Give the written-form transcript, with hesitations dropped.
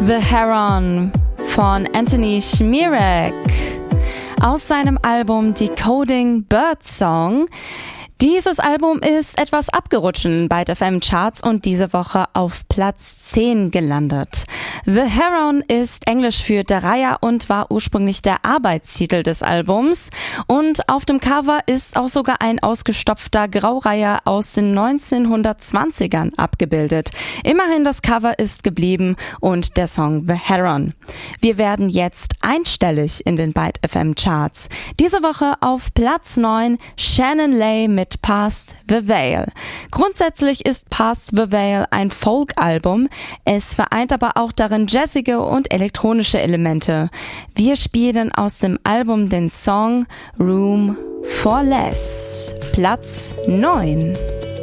The Heron von Anthony Schmierek aus seinem Album Decoding Birdsong. Dieses Album ist etwas abgerutscht in Byte FM Charts und diese Woche auf Platz 10 gelandet. The Heron ist Englisch für der Reiher und war ursprünglich der Arbeitstitel des Albums. Und auf dem Cover ist auch sogar ein ausgestopfter Graureiher aus den 1920ern abgebildet. Immerhin, das Cover ist geblieben und der Song The Heron. Wir werden jetzt einstellig in den Byte FM Charts. Diese Woche auf Platz 9 Shannon Lay mit Past the Veil. Grundsätzlich ist Past the Veil ein Folk-Album. Es vereint aber auch darin jazzige und elektronische Elemente. Wir spielen aus dem Album den Song Room for Less. Platz 9.